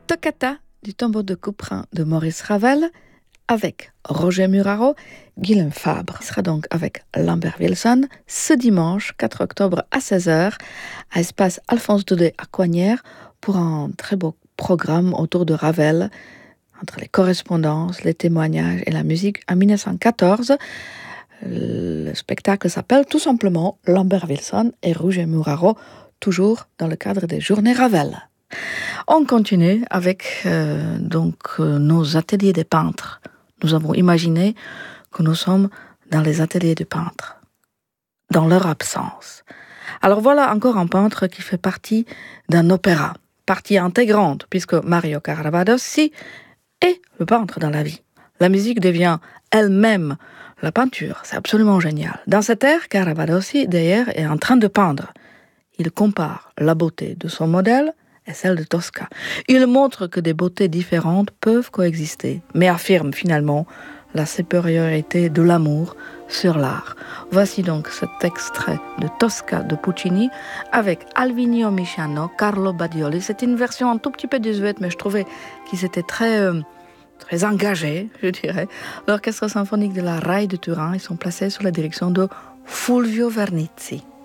Toccata du tambour de couperin de Maurice Ravel avec Roger Muraro, Guillaume Fabre. Il sera donc avec Lambert Wilson ce dimanche 4 octobre à 16h à Espace Alphonse Daudet à Coignières pour un très beau programme autour de Ravel, entre les correspondances, les témoignages et la musique. En 1914, le spectacle s'appelle tout simplement Lambert Wilson et Roger Muraro, toujours dans le cadre des Journées Ravel. On continue avec nos ateliers des peintres. Nous avons imaginé que nous sommes dans les ateliers des peintres, dans leur absence. Alors voilà encore un peintre qui fait partie d'un opéra, partie intégrante, puisque Mario Caravadossi est le peintre dans la vie. La musique devient elle-même la peinture, c'est absolument génial. Dans cette ère, Caravadossi, d'ailleurs, est en train de peindre. Il compare la beauté de son modèle et celle de Tosca. Il montre que des beautés différentes peuvent coexister, mais affirme finalement la supériorité de l'amour sur l'art. Voici donc cet extrait de Tosca de Puccini avec Alvino Misciano, Carlo Badioli. C'est une version un tout petit peu désuète, mais je trouvais qu'ils étaient très engagés, je dirais. L'orchestre symphonique de la RAI de Turin, ils sont placés sous la direction de Fulvio Vernizzi.